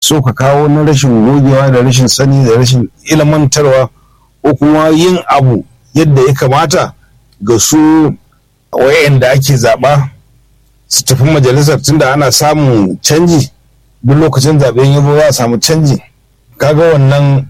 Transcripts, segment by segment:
so ka kawo na rashin gogewa da rashin sani da rashin ilmantarwa ko kuma yin abu yadda ya kamata ga su wayanda ake zaɓa su tafi majalisar, tunda ana samun canji duk lokacin zaɓen ya zo za a samu canji. Kaga wannan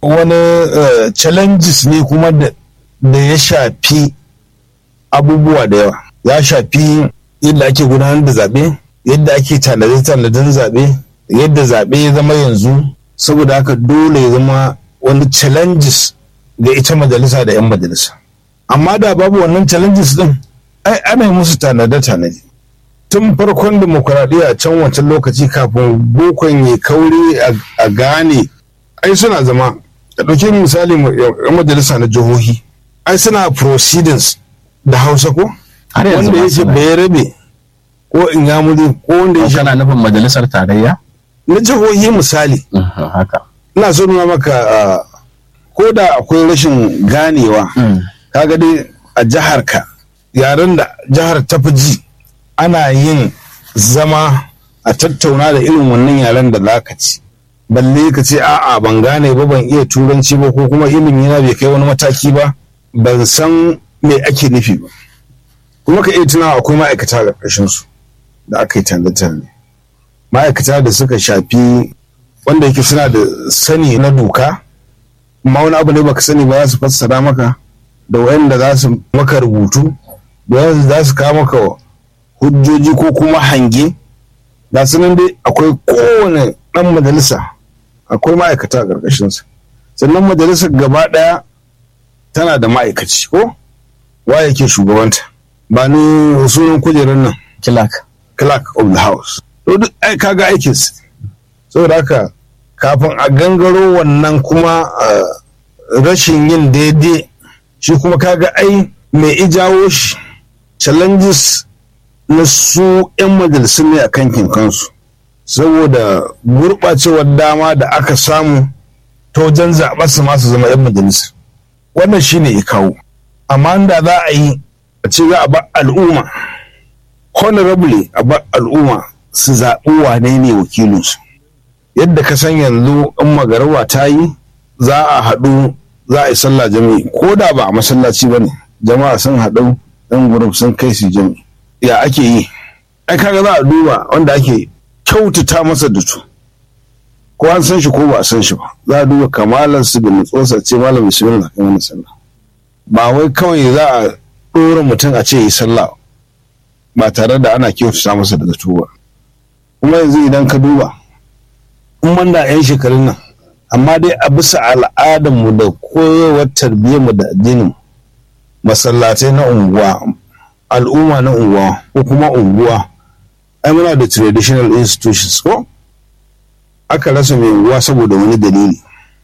wani challenges ne kuma da ya shafi abubuwa da yawa. Ya shafi yadda ake gudanar da zaɓe, yadda ake tanade-tanaden zaɓe, yadda zaɓe ya zama yanzu. Saboda haka dole ya zama wani challenges ga ita majalisa da 'yan majalisa. Amma da babu wannan challenges din, ai ana musu tanade-tanade. Tun farkon demokuraɗiyya a can wancan lokaci kafin bokon ya kauri a gane, ai suna zama. Da ɗauki misali 'yan majalisa na jihohi, ai suna proceedings da Hausa ko? Wanda yake Bayarabe ko Inyamuri ko wanda yake. Kana nufin majalisar tarayya? Na jihohi misali. Haka. Ina so nuna maka ko da akwai rashin ganewa, kaga dai a jihar ka yaren da jihar ta fi ji ana yin zama a tattauna da irin wannan yaren da zaka ci. Balle ka ce a'a ban gane ba, ban iya turanci ba, ko kuma ilimi na bai kai wani mataki ba, ban san me ake nufi ba. Kuma ka iya tunawa akwai ma'aikata a ƙarƙashin su da aka yi tanade-tanade, ma'aikata da suka shafi wanda yake suna da sani na doka, amma wani abu ne baka sani ba za su fassara maka, da wayanda za su maka rubutu, da wayanda za su kawo maka hujjoji ko kuma hange. Da sunan dai akwai kowane ɗan majalisa akwai ma'aikata a ƙarƙashinsa. Sannan majalisar gaba ɗaya tana da ma'aikaci ko wa yake shugabanta, ba ni sunan kujerar nan, clerk of the house. To duk ai kaga aikinsa. Saboda haka kafin a gangaro wannan kuma rashin yin daidai, shi kuma kaga ai mai ijawo shi challenges na su 'yan majalisun ne a kankin kansu, saboda gurɓacewar dama da aka samu ta wajen zaɓar su masu zama 'yan majalisa. Wannan shi ne ya kawo. Amma da za a yi a ce za a ba al'umma honorably, a ba al'umma su zaɓi wane ne wakilinsu. Yadda ka san yanzu in magarawa ta yi za a haɗu za a yi sallah jami'i, ko da ba a masallaci ba ne, jama'a sun haɗu ɗan gurin sun kai su jami'i. Ya ake yi? Ai kaga za a duba wanda ake kyautata masa da su, ko an san shi ko ba a san shi ba, za a duba kamalarsu da nutsuwarsa, ce malam bismillah kan wani sallah. Ba wai kawai za a ɗora mutum a ce yi sallah ba tare da ana kyautata masa da zato ba. Kuma yanzu idan ka duba, in banda 'yan shekarun nan, amma dai a bisa al'adarmu da koyarwar tarbiyyarmu da addinin, masallatai na unguwa, al'umma na unguwa ko kuma unguwa, ai muna da traditional institutions ko? Aka rasa mai unguwa saboda wani dalili,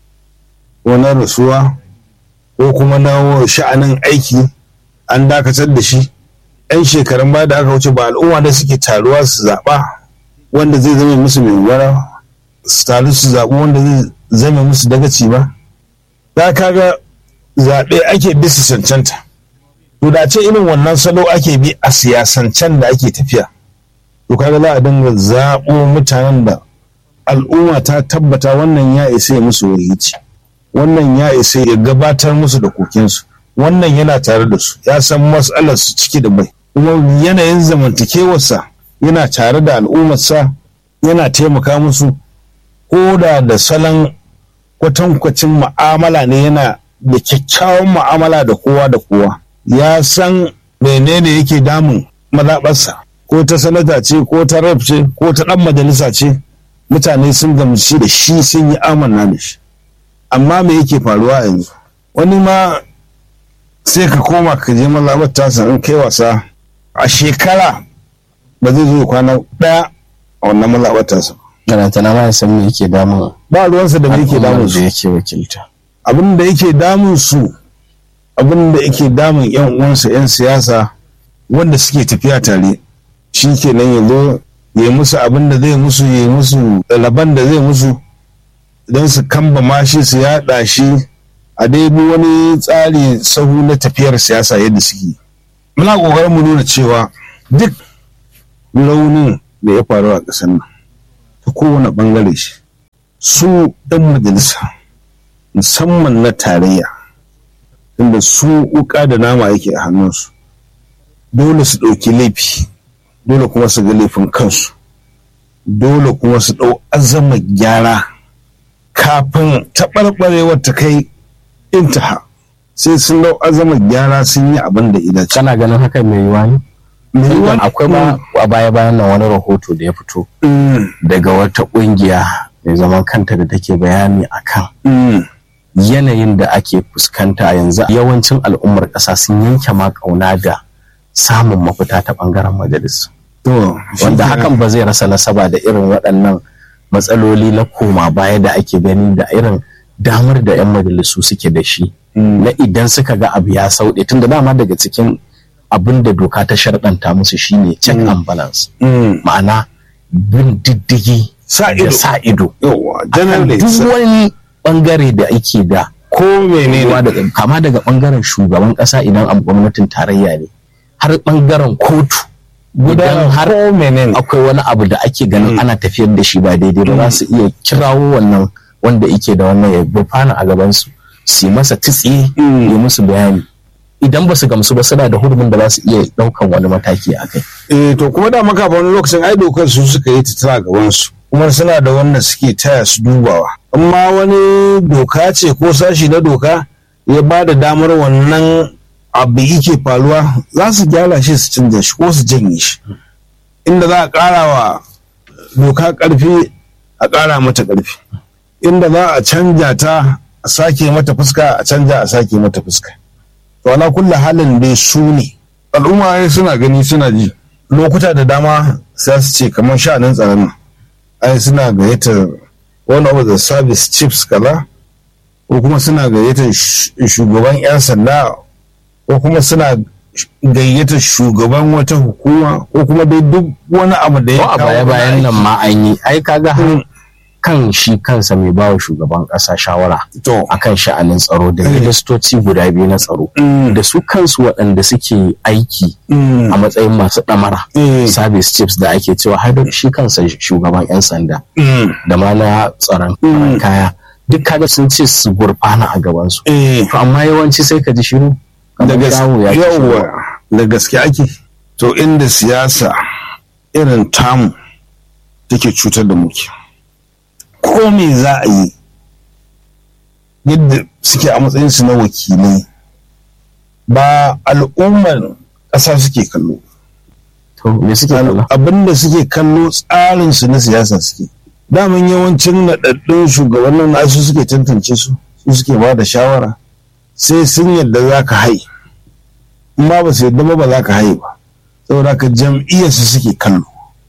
ko na rasuwa ko kuma na sha'anin aiki an dakatar da shi. 'Yan shekarun baya da aka wuce ba al'umma da suke taruwa su zaɓa wanda zai zama musu mai unguwa, su taru su zaɓi wanda zai zama musu dagaci ba. Za ka ga zaɓe ake bisa cancanta. To da ce irin wannan salo ake bi a siyasancen da ake tafiya, to kaga za a dinga zaɓo mutanen da al'umma ta tabbata wannan ya isa ya musu wahici, wannan ya isa ya gabatar musu da kokinsu, wannan yana tare da su, ya san matsalar su ciki da bai, kuma yanayin zamantakewarsa yana tare da al'ummarsa, yana taimaka musu, ko da salon kwatankwacin mu'amala ne, yana da kyakkyawan mu'amala da kowa da kowa. Ya san menene yake damun mazaɓarsa, ko ta sanata ce ko ta rep ce ko ta ɗan majalisa ce, mutane sun gamsu da shi, sun yi amanna da shi. Amma me yake faruwa yanzu? Wani ma sai ka koma ka je mazaɓar tasa, in kai wasa a shekara ba zai zo kwana ɗaya a wannan mazaɓar tasa. Garantana ma ya san me yake damun, ba ruwansa da me yake damun su, yake wakilta. abin da yake damun su, abin da yake damun 'yan uwansa 'yan siyasa wanda suke tafiya tare, shi kenan ya zo ya musu abin da zai musu, ya musu laban da zai musu don su kamba mashi, su yaɗa shi a daibi wani tsari sahu na tafiyar siyasa yadda suke. Muna ƙoƙarin mu nuna cewa duk raunin da ya faru a ƙasar nan ta kowane ɓangare shi, su ɗan majalisa musamman na tarayya inda su wuka da nama yake a hannunsu dole su ɗauki laifi, dole kuma su ga laifin kansu, dole kuma su ɗau azama gyara kafin taɓarɓarewar ta kai intaha, sai sun ɗau azama gyara sun yi abin da ida ce. Kana ganin haka mai yiwa ne? Akwai ba a baya-bayan nan wani rahoto da ya fito daga wata ƙungiya mai zaman kanta da take bayani akan yanayin da ake fuskanta a yanzu. Yawancin al'ummar ƙasa sun yanke ma ƙauna da samun mafita ta ɓangaren majalis. Wanda hakan ba zai rasa nasaba da irin waɗannan matsaloli na koma baya da ake gani da irin damar da 'yan majalisu suke da shi na idan suka ga abu ya sauɗe, tunda dama daga cikin abin da doka ta sharɗanta musu shine check and balance, ma'ana bin diddigi sa ido duk wani bangare da ake da ko menene, kama daga bangaren shugaban ƙasa idan a gwamnatin tarayya ne har bangaren kotu, idan har akwai wani abu da ake ganin ana tafiyar da shi ba daidai ba za su iya kirawo wannan wanda yake da wannan ya gurfana a gabansu su yi masa tsiye ya musu bayani. Idan ba su gamsu ba suna da hurumin da za su iya ɗaukan wani mataki a kai. To kuma da maka wani lokacin ai dokar su suka yi ta gabansu kuma suna da wanda suke taya su dubawa. Amma wani doka ce ko sashi na doka ya ba da damar wannan abu yake faruwa za su gyara shi su canza shi ko su janye shi. Inda za a ƙara wa doka ƙarfi a ƙara mata ƙarfi. Inda za a canja ta a sake mata fuska a canja a sake mata fuska. To ala kulla halin dai su ne al'umma suna gani suna ji lokuta da dama sai su ce kamar sha'anin tsaron nan ai suna gayyatar one of the service chiefs kaza ko kuma suna gayyatar shugaban 'yan sanda ko kuma suna gayyatar shugaban wata hukuma ko kuma dai duk wani abu da ya kawo. A baya-bayan nan ma an yi ai kaga kan shi kansa mai bawa shugaban ƙasa shawara akan sha'anin tsaro da ministoci guda biyu na tsaro da su kansu waɗanda suke aiki a matsayin masu ɗamara service chiefs da ake cewa har da shi kansa shugaban 'yan sanda da ma na tsaron kaya duk kaga sun ce su gurfana a gabansu. To amma yawanci sai ka ji shiru da gaske ake. To inda siyasa irin tamu take cutar da muke. Ko me za a yi yadda suke a matsayinsu na wakilai ba al'ummar ƙasa suke kallo. Abinda suke kallo tsarinsu na siyasa suke. Daman yawancin naɗaɗɗun shugabannin nasu suke tantance su suke ba da shawara sai sun yadda za ka hai. In ba su yadda ba za ka hai ba. Saboda ka jam'iyyarsu suke kallo.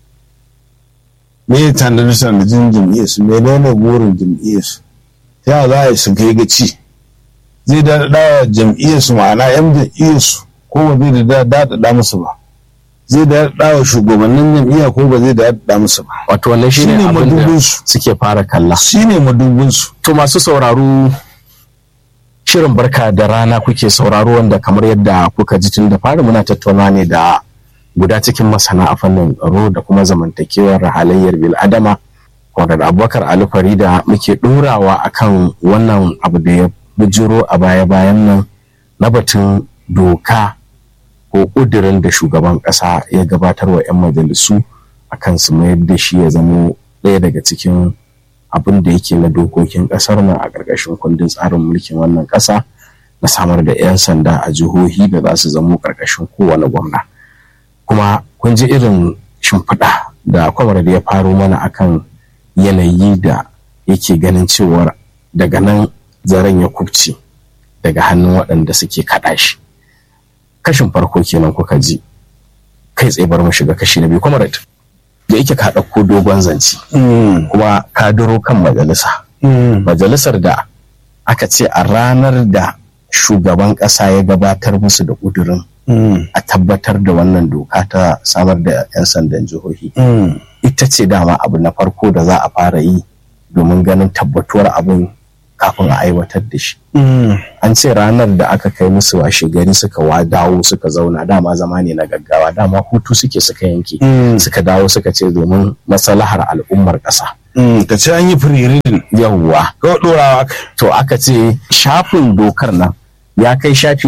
Me ya tanadin jam'iyyarsu, menene burin jam'iyyarsu, ta za a yi su kai gaci, zai daɗaɗa jam'iyyarsu ma'ana 'yan jam'iyyarsu ko ba zai daɗaɗa musu ba, zai daɗaɗa shugabannin jam'iyya ko ba zai daɗaɗa musu ba. Wato wannan shi ne abin da suke fara kalla. Shi ne madubinsu. To masu sauraro shirin barka da rana kuke sauraro wanda kamar yadda kuka ji tun da fari muna tattauna ne da guda cikin masana a fannin tsaro da kuma zamantakewar halayyar bil'adama wadda Abubakar Ali Farida muke ɗorawa akan wannan abu da ya bujiro a baya-bayan nan na batun doka ko ƙudurin da shugaban ƙasa ya gabatar wa 'yan majalisu akan su mayar da shi ya zamo ɗaya daga cikin abin da yake na dokokin ƙasar nan a ƙarƙashin kundin tsarin mulkin wannan ƙasa na samar da 'yan sanda a jihohi da za su zamo ƙarƙashin kowane gwamna. Kuma kun ji irin shimfiɗa da kwamar da ya faro mana akan yanayi da yake ganin cewar daga nan zaren ya kubce daga hannun waɗanda suke kaɗa shi. Kashin farko kenan kuka ji, kai tsaye bar mu shiga kashi na biyu. Kwamar da yake ka ɗauko dogon zance kuma ka duro kan majalisa. Majalisar da aka ce a ranar da shugaban ƙasa ya gabatar musu da ƙudurin a tabbatar da wannan doka ta samar da 'yan sandan jihohi. Ita ce dama abu na farko da za a fara yi domin ganin tabbatuwar abin kafin a aiwatar da shi. An ce ranar da aka kai musu washe gari suka dawo suka zauna, dama zama ne na gaggawa, dama hutu suka yanke suka dawo suka ce domin maslahar al'ummar ƙasa ka ce an yi firirin yawwa ko ɗorawa. to aka ce shafin dokar nan ya kai shafi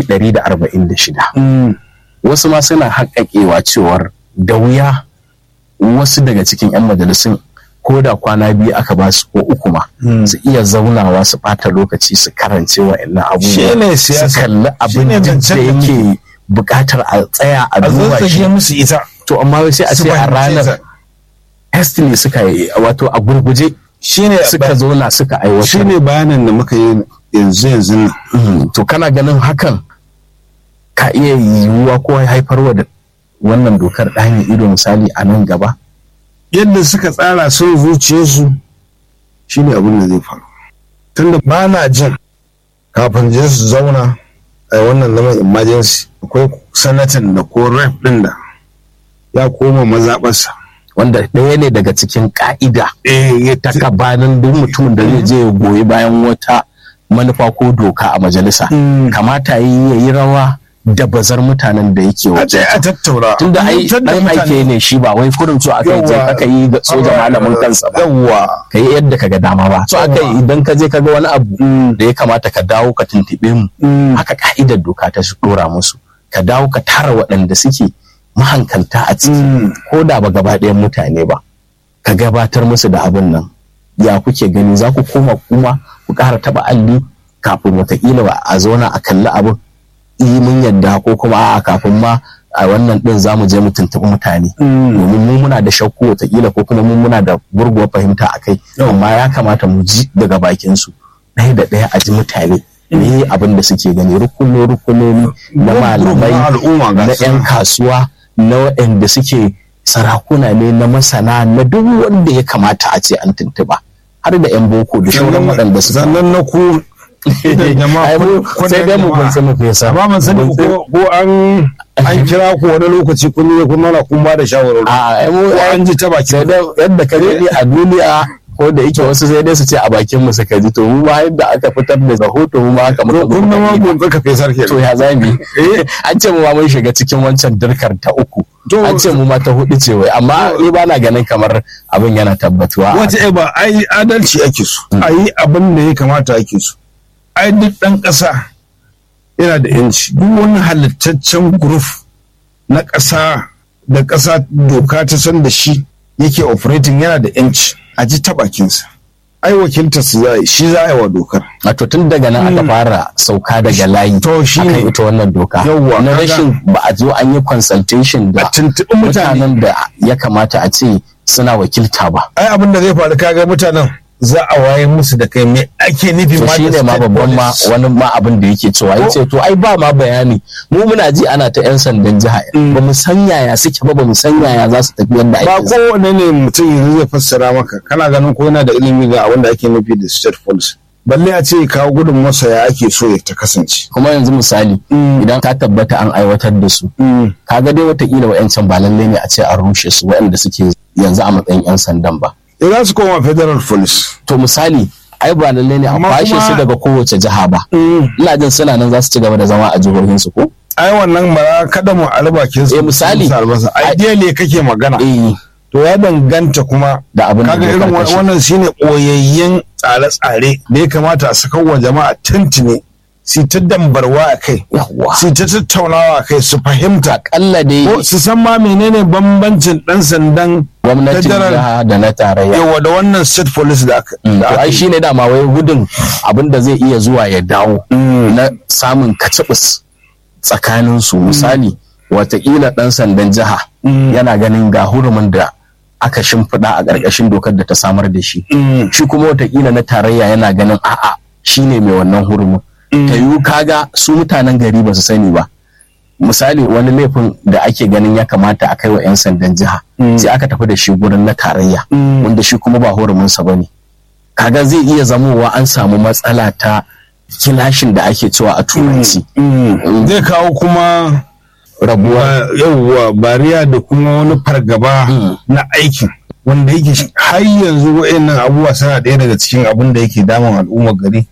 146. Wasu ma suna haƙaƙewa cewar da wuya wasu daga cikin 'yan majalisun ko da kwana biyu aka ba su ko uku ma su iya zaunawa su ɓata lokaci su karance wa'annan abubuwa su kalli abin da yake buƙatar a tsaya a duba shi musu ita. To amma sai a ce a ranar hastily suka yi wato a gurguje suka zauna suka aiwatar. Shine bayanin da muka yi yanzu nan. To kana ganin hakan ka iya yiwuwa ko haifarwa da wannan dokar ɗani ido misali a nan gaba? Yadda suka tsara son zuciyarsu shine abin da zai faru. Tunda ba na jin kafin je su zauna a wannan zaman emergency akwai sanatan da ko rep ɗin da ya koma mazaɓarsa. Wanda ɗaya ne daga cikin ƙa'ida ta gabanin duk mutumin da zai je ya goyi bayan wata manufa ko doka a majalisa. Kamata ya yi rawa da bazar mutanen da yake waje. A tattaura. Tunda ai dan aike ne shi ba wai kurin so aka yi ga soja malamin kansa ba. Yawwa. Ka yi yadda ka ga dama ba. So aka yi idan ka je ka ga wani abu da ya kamata ka dawo ka tuntuɓe mu. Haka ka'idar doka ta su dora musu. Ka dawo ka tara waɗanda suke mahankanta a ciki ko da ba gaba ɗayan mutane ba. Ka gabatar musu da abin nan. Ya kuke gani za ku koma kuma ku ƙara taɓa alli kafin wataƙila ba a zauna a kalli abin. Mun yadda ko kuma a kafin ma a wannan din za mu je mu tuntuɓi mutane domin mu muna da shakku watakila ko kuma mu muna da gurguwar fahimta a kai amma ya kamata mu ji daga bakin su ɗaya da ɗaya a ji mutane ne abin da suke gani rukunoni na malamai na 'yan kasuwa na waɗanda suke sarakuna ne na masana na duk wanda ya kamata a ce an tuntuɓa har da 'yan boko da shauran waɗanda suka sannan na ku sai dai mu kun sani fesa ba man sani ko an kira ku wani lokaci kun ne kun nuna kun ba da shawarwari a mu an ji ta baki sai dai yadda ka dade a duniya ko da yake wasu sai dai su ce a bakin mu suka ji to mu ba yadda aka fitar da rahoto mu ma haka muka kun ma mun tsaka fesar ke to ya zami an ce mu ma mun shiga cikin wancan dirkar ta uku an ce mu ma ta hudu ce wai amma ni ba na ganin kamar abin yana tabbatuwa wace ba ai adalci ake so ayi abin da ya kamata ake so ai duk ɗan ƙasa yana da yanci duk wani halittaccen guruf na ƙasa da ƙasa doka ta san da shi yake operating yana da yanci a ji ta bakinsa ai wakiltar su shi za a yi wa dokar wato tun daga nan aka fara sauka daga layi akan ita wannan doka na rashin ba a zo an yi consultation da mutanen da ya kamata a ce suna wakilta ba ai abin da zai faru kaga mutanen za a waye musu da kai me ake nufi ma shi ne ma babban ma wani ma abin da yake cewa yace to ai ba ma bayani mu muna ji ana ta yan sandan jiha ba mu san yaya suke ba mu san yaya za su tafi yadda ake ba kowane ne mutum yanzu zai fassara maka kana ganin ko yana da ilimi ga wanda ake nufi da state police balle a ce kawo gudun masa ya ake so ya ta kasance kuma yanzu misali idan ka tabbata an aiwatar da su kaga dai watakila wa'yancan ba lallai ne a ce an rushe su waɗanda suke yanzu a matsayin yan sandan ba za su koma federal police. To misali, ai ba lalle ne a kwashe su daga kowace jiha ba. Ina jin suna nan za su ci gaba da zama a jihohin su ko? Ai wannan ba kada mu albakin su. Misali, ideally kake magana. To ya danganta kuma da abin da kaga irin wannan shine koyayyen tsare-tsare da ya kamata a saka wa jama'a tuntune su ta dambarwa a kai su ta tattaunawa a kai su fahimta akalla dai ko su san ma menene bambancin dan sandan gwamnatin jiha da na tarayya yawa da wannan state police da aka to ai shine dama wai gudun abin da zai iya zuwa ya dawo na samun kacibis tsakanin su misali watakila dan sandan jiha yana ganin ga hurumin da aka shimfiɗa a ƙarƙashin dokar da ta samar da shi shi kuma watakila na tarayya yana ganin a'a shine mai wannan hurumin ta yiwu kaga su mutanen gari ba su sani ba misali wani laifin da ake ganin ya kamata a kai wa 'yan sandan jiha sai aka tafi da shi gurin na tarayya wanda shi kuma ba huruminsa ba ne kaga zai iya zamowa an samu matsala ta kilashin da ake cewa a turanci zai kawo kuma rabuwa yauwa bariya da kuma wani fargaba na aikin wanda yake har yanzu wa'annan abubuwa suna ɗaya daga cikin abin da yake damun al'ummar gari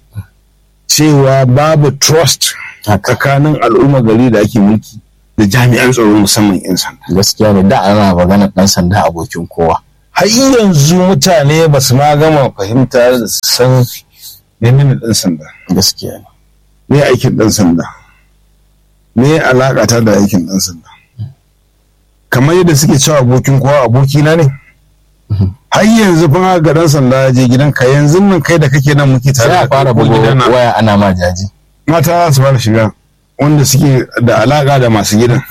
cewa babu trust tsakanin al'ummar gari da ake mulki da jami'an tsaro musamman 'yan sanda. Gaskiya ne da ana magana ɗan sanda abokin kowa. har yanzu mutane ba su ma gama fahimta da san menene ɗan sanda. Gaskiya ne. Me aikin ɗan sanda? Me alaƙa ta da aikin ɗan sanda? Kamar yadda suke cewa abokin kowa abokina ne? Har yanzu fa ga ɗan sanda ya je gidanka yanzu nan kai da kake nan muke tare Sai a fara bugo waya ana ma jaji. Mata za su fara shiga wanda suke da alaƙa da masu gidan.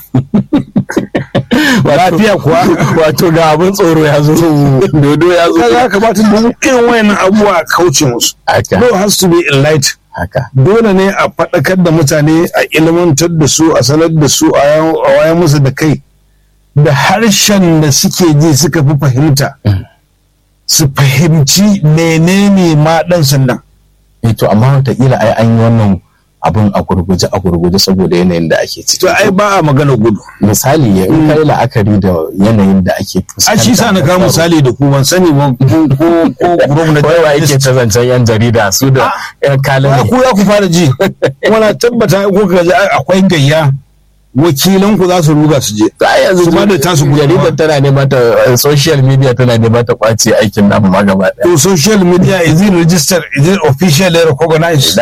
Lafiya kuwa wato ga abin tsoro ya zo dodo ya zo. Kaga ka bata dukkan wayannan abubuwa a kauce musu. No has to be enlightened. Haka. Dole ne a faɗakar da mutane, a ilmantar da su, a sanar da su, a wayar musu da kai da harshen da suke ji suka fi fahimta. Su fahimci menene ma ɗan sandan. To amma wataƙila ai an yi wannan abun a gurguje saboda yanayin da ake ciki. To ai ba a magana gudu. Misali in kai la'akari da yanayin da ake fuskanta. A shi sa na kawo misali da ku ban sani ba ko gwamnati wai yake ta zancen yan jarida su da yan kalin ku ya ku fara ji. Wala tabbata ko ka ji akwai gayya wakilan ku za su ruga su je. Ai yanzu su ba da tasu jaridar tana nema ta social media tana nema ta kwace aikin namu ma gaba ɗaya. To social media is it registered, is it officially recognized?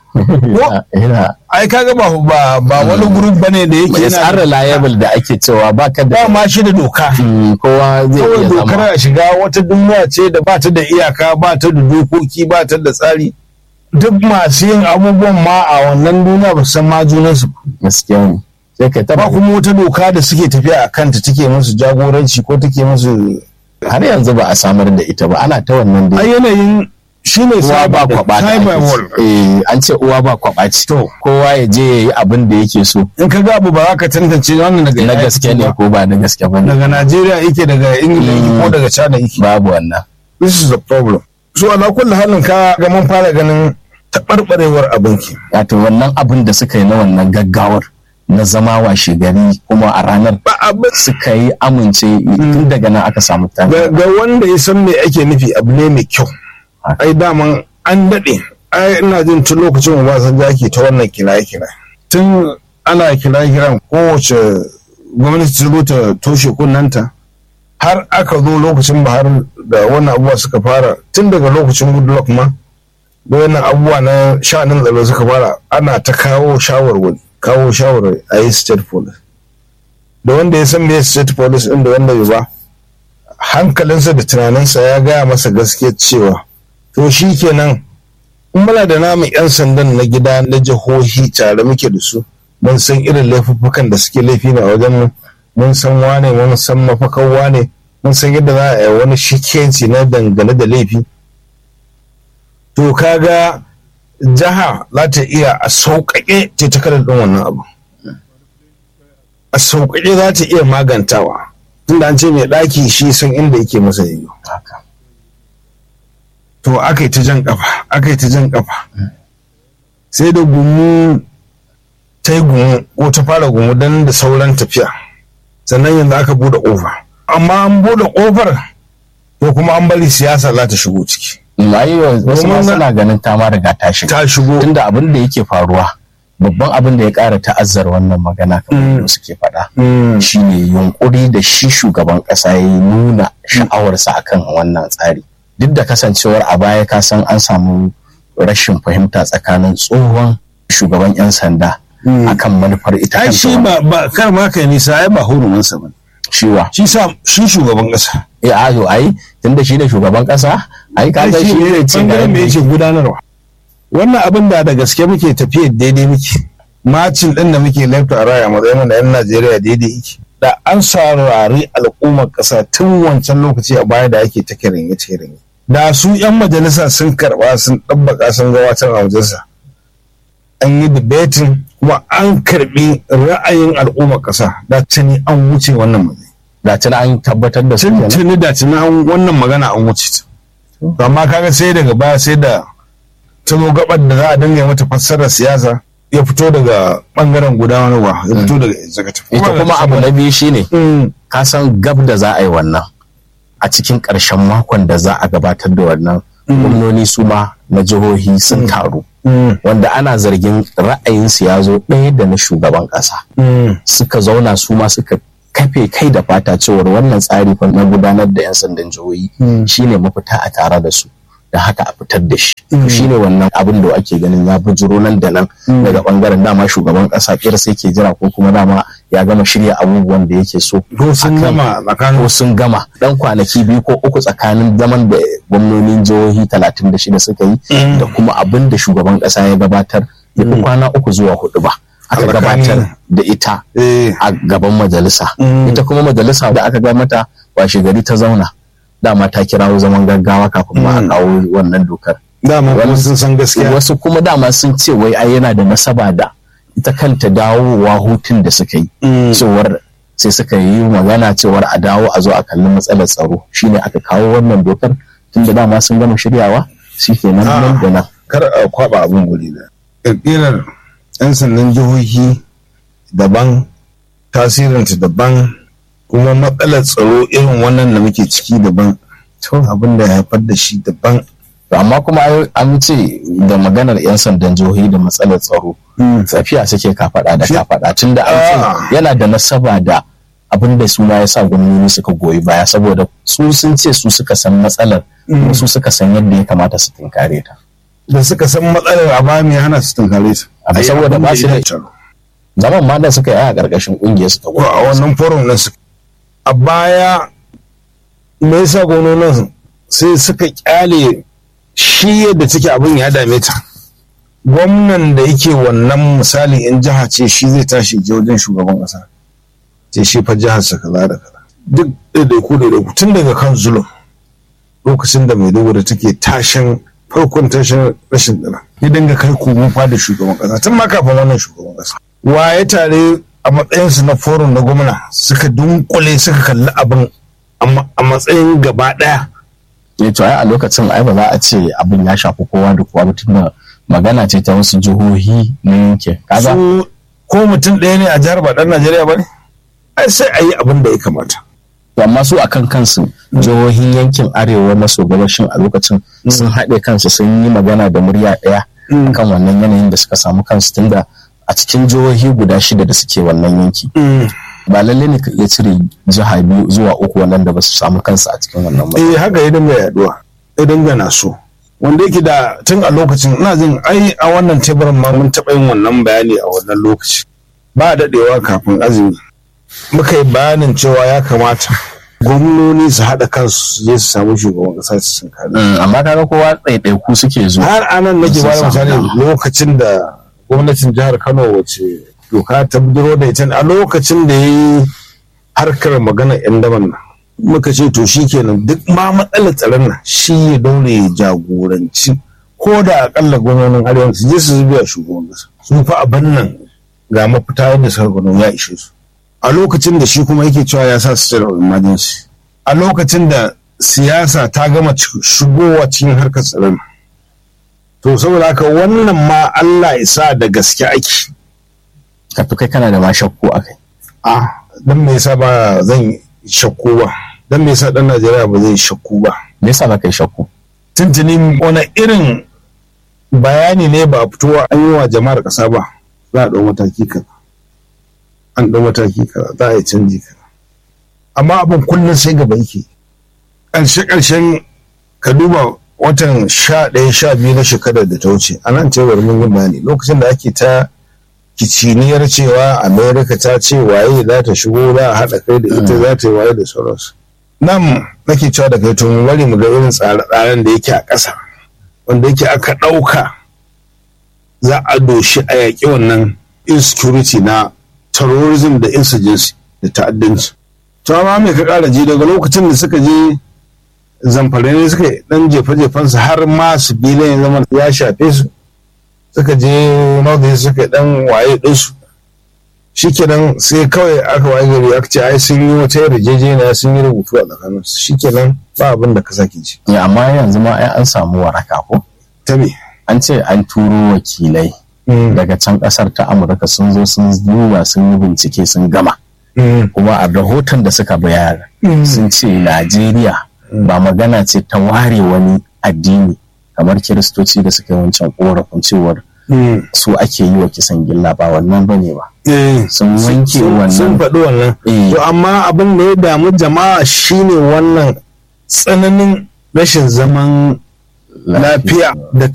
Ai kaga ba wani group bane da yake yana unreliable da ake cewa ba ka da ba ma shi da doka. Kowa zai iya zama. Dokar a shiga wata duniya ce da ba ta da iyaka, ba ta da dokoki, ba ta da tsari. Duk masu yin abubuwan ma a wannan duniya ba san ma junansu ba. Gaskiya ne. Sai kai ba kuma wata doka da suke tafiya a kanta take musu jagoranci ko take musu. Har yanzu ba a samar da ita ba, ana ta wannan dai. A yanayin shi ne uwa ba kwaba an ce uwa ba kwaba ce to kowa ya je ya yi abin da yake so. In ka ga abu ba za ka tantance wannan daga na gaske ne ko ba na gaske ba ne. Daga Najeriya yake, daga Ingila yake ko daga China yake. Babu wannan. This is the problem. So ala kulli halin ka ga mun fara ganin taɓarɓarewar abinki. Wato wannan abin da suka yi na wannan gaggawar na zama washe gari kuma a ranar suka yi amince tun daga nan aka samu ta. Ga wanda ya san me ake nufi abu ne mai kyau. Ai daman an daɗe, ai ina jin tun lokacin Obasanjo ake ta wannan kiraye-kiraye. Tun ana kiraye-kiran kowace gwamnati ta zo ta toshe kunnanta har aka zo lokacin Buhari da wannan abubuwa suka fara, tun daga lokacin Goodluck ma da wannan abubuwa na sha'anin tsaro suka fara, ana ta kawo shawarwari a yi state police. Da wanda ya san me state police ɗin da wanda bai ba, hankalinsa da tunaninsa ya gaya masa gaskiya cewa to shi kenan in muna da namu 'yan sandan na gida na jihohi tare muke da su, mun san irin laifuffukan da suke laifi na wajen mu, mun san wane, mun san mafakan wane, mun san yadda za a yi wani shikenci na dangane da laifi. To kaga jiha za ta iya a sauƙaƙe ce ta karar ɗin wannan abu, a sauƙaƙe za ta iya magantawa tunda an ce mai ɗaki shi san inda yake masa yiwu. To aka yi ta jan ƙafa sai da gumu ta yi gumu ko ta fara gumu don da sauran tafiya, sannan yanzu aka bude ƙofa, amma an bude ƙofar to kuma an bari siyasa za ta shigo ciki. Wasu ma suna ganin ta ma riga ta shigo tunda abin da yake faruwa, babban abin da ya ƙara ta'azzar wannan magana kamar da suke faɗa shine yunkuri da shi shugaban ƙasa ya nuna sha'awarsa akan wannan tsari. Duk da kasancewar a baya ka san an samu rashin fahimta tsakanin tsohon shugaban 'yan sanda akan manufar ita kanta. Shi ba kar ma kai nisa, ai ba hurumansa ba. Shiwa. Shi shugaban ƙasa. Ayo ai tunda shi ne shugaban ƙasa, ai kaga shi ne ce ga me yake gudanarwa. Wannan abin da gaske muke tafiya daidai muke. Macin ɗin da muke lafta a raya matsayin da 'yan Najeriya daidai yake. Da an saurari al'ummar ƙasa tun wancan lokaci a baya da ake ta kirinye. Da su 'yan majalisa sun karɓa sun ɗabbaka sun gabatar a wajensa. An yi debating kuma an karɓi ra'ayin al'ummar ƙasa, da tuni an wuce wannan magana. Da tuni an tabbatar da su kenan. Tuni da tuni wannan magana an wuce ta. Amma kaga sai daga baya sai da ta zo gabar da za a dinga mata fassarar siyasa, ya fito daga bangaren gudanarwa, ya fito daga executive. Ita kuma abu na biyu shine ka san gab da za a yi wannan a cikin ƙarshen makon da za a gabatar da wannan gwamnoni su ma na jihohi sun taru, wanda ana zargin ra'ayinsu ya zo ɗaya da na shugaban ƙasa. Suka zauna su ma suka kafe kai da fata cewar wannan tsari fa na gudanar da 'yan sandan jihohi shine mafita a tare da su, da haka a fitar da shi. To shine wannan abin da ake ganin ya bujuro nan da nan daga bangaren dama shugaban kasa kira sai ke jira ko kuma dama ya gama shirya abubuwan da yake so ko sun gama ko sun gama dan kwanaki 2 ko 3 tsakanin zaman da gwamnonin jihohi 36 suka yi da kuma abin da shugaban kasa ya gabatar ya fi kwana 3 zuwa 4 ba aka gabatar da ita a gaban majalisa. Ita kuma majalisa da aka ga mata washe gari ta zauna, dama ta kirawo zaman gaggawa kafin ma a kawo wannan dokar. Dama wasu sun san gaskiya, wasu kuma dama sun ce wai ai yana da nasaba da ita kanta dawowa hutun da suka yi, cewar sai suka yi magana cewar a dawo a zo a kalli matsalar tsaro, shine aka kawo wannan dokar tunda dama sun gama shiryawa shikenan nan da nan. Kar a kwaba abin guri da ƙirƙirar 'yan sandan jihohi daban, tasirinta daban, kuma matsalar tsaro irin wannan da muke ciki daban, abin da ya haifar da shi daban. Amma kuma an ce da maganar 'yan sandan jihohi da matsalar tsaro tafiya suke kafaɗa da kafaɗa, tun da an ce yana da nasaba da abin da suna ya sa gwamnati suka goyi baya, saboda su sun ce su suka san matsalar, su suka san yadda ya kamata su tunkare ta. Da suka san matsalar a baya mai hana su tunkare ta. Saboda ba su da zaman ma da suka yi a ƙarƙashin ƙungiyar su ta gwamnati. A wannan forum na su. A baya me yasa gwamnonin sai suka kyale shi yadda take abin ya dame ta. Gwamnan da yake wannan misali in jiha ce shi zai tashi je wajen shugaban ƙasa. Ce shi fa jihar sa kaza da kaza. Duk ɗaiɗaiku tun daga kan zulum lokacin da Maiduguri take farkon tashin rashin dana ya dinga kai komo da shugaban kasa tun ma kafin wannan shugaban kasa. Waye tare a matsayinsu na forum na gwamna suka dunkule suka kalli abin a matsayin gaba daya. To ai a lokacin ai ba za a ce abin ya shafi kowa da kowa, tunda magana ce ta wasu jihohi na yanke. Kaza ko mutum ɗaya ne a jihar ba ɗan Najeriya ba ne? Ai sai a yi abin da ya kamata. Amma su akan kansu jihohin yankin arewa maso gabashin a lokacin sun haɗe kansu sun yi magana da murya ɗaya kan wannan yanayin da suka samu kansu, tunda a cikin jihohi guda 6 da suke wannan yanki ba lalle ne ka iya cire jiha 2 zuwa 3 wannan da ba su samu kansu a cikin wannan matsala. Haka ya dinga yaduwa, ya dinga na so wanda yake da tun a lokacin ina jin ai a wannan teburin ma mun taɓa yin wannan bayani a wannan lokaci ba daɗewa kafin azumi muka yi bayanin cewa ya kamata gwamnoni su haɗa kansu su je su samu shugaban ƙasa su sun kare. Amma kaga kowa ɗaiɗaiku suke zuwa. Har anan nake ba da misali lokacin da gwamnatin jihar Kano wace doka ta bidiro da ita a lokacin da ya yi harkar magana 'yan daban nan. Muka ce to shi kenan duk ma matsalar tsaron nan shi ya daure ya jagoranci ko da akalla gwamnonin arewa su je su zubiya shugaban ƙasa. Sun fa abin nan ga mafita yadda suka gano ya ishe su. A lokacin da shi kuma yake cewa ya sa state of emergency, a lokacin da siyasa ta gama shigowa cikin harkar tsaron. To saboda haka wannan ma Allah ya sa da gaske ake. Ka fi kai kana da ma shakku a kai. Dan me yasa ba zan shakku ba? Dan me yasa dan Najeriya ba zai shakku ba? Me yasa ba kai shakku? Tuntuni wani irin bayani ne ba a fitowa an yi wa jama'ar ƙasa ba, za a ɗau mataki kaza. An ɗau mataki kaza za a yi canji kaza. Amma abin kullum sai gaba yake. Ƙarshen ka duba watan 11-12 na shekarar da ta wuce a nan cewar mun yi bayani lokacin da ake ta kiciniyar cewa Amerika ta ce waye za ta shigo za a haɗa kai da ita za ta yi waye da sauransu. Nan nake cewa da kai to mu bari mu ga irin tsare-tsaren da yake a ƙasa wanda yake aka ɗauka za a doshi a yaƙi wannan insecurity na terrorism da insurgency da ta'addanci. To amma me ka ƙara ji daga lokacin da suka je zamfara ne suka dan jefe-jefensu har ma su bilan ya zama ya shafe su suka je north suka dan waye ɗinsu shikenan sai kawai aka waye gari aka ce ai sun yi wata yarjejeniya sun yi rubutu a tsakaninsu shikenan ba abin da ka sake ji. Amma yanzu ma ai an samu waraka ko? Ta me? An ce an turo wakilai daga can kasar ta Amurka sun zo sun duba sun yi bincike sun gama. Kuma a rahoton da suka bayar sun ce Najeriya ba magana ce ta ware wani addini kamar kiristoci da suka yi wancan korafin cewar su ake yi wa kisan gilla ba wannan bane ba. Sun wanke wannan, sun faɗi wannan. To amma abin da ya damu jama'a shine wannan tsananin rashin zaman lafiya da